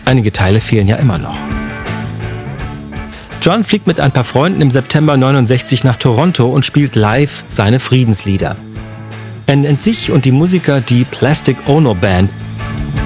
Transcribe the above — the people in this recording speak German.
Einige Teile fehlen ja immer noch. John fliegt mit ein paar Freunden im September 69 nach Toronto und spielt live seine Friedenslieder. Er nennt sich und die Musiker die Plastic Ono Band